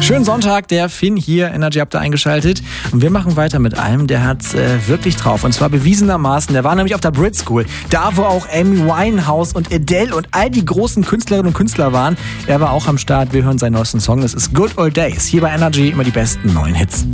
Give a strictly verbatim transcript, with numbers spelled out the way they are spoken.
Schönen Sonntag, der Finn hier, Energy habt ihr eingeschaltet. Und wir machen weiter mit einem, der hat's äh, wirklich drauf. Und zwar bewiesenermaßen, der war nämlich auf der Brit School. Da, wo auch Amy Winehouse und Adele und all die großen Künstlerinnen und Künstler waren. Er war auch am Start. Wir hören seinen neuesten Song. Das ist Good Old Days. Hier bei Energy immer die besten neuen Hits.